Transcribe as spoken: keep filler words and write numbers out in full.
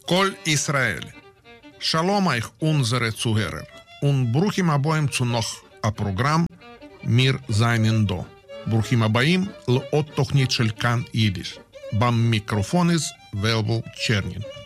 כל ישראל. שלום אייך unsere Zuhörer und ברוכים הבאים zu noch הפרוגרם מיר זיינן דו. ברוכים הבאים לעוד תוכנית של כאן יידיש. במיקרופון is Velvo Chernin.